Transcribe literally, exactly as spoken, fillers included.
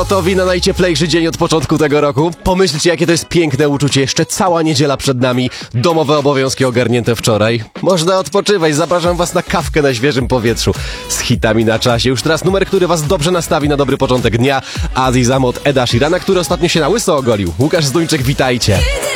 Gotowi na najcieplejszy dzień od początku tego roku? Pomyślcie, jakie to jest piękne uczucie. Jeszcze cała niedziela przed nami. Domowe obowiązki ogarnięte wczoraj. Można odpoczywać. Zapraszam was na kawkę na świeżym powietrzu. Z hitami na czasie. Już teraz numer, który was dobrze nastawi na dobry początek dnia. Aziz Amod, Eda Sheerana, który ostatnio się na łyso ogolił. Łukasz Zduńczyk, witajcie.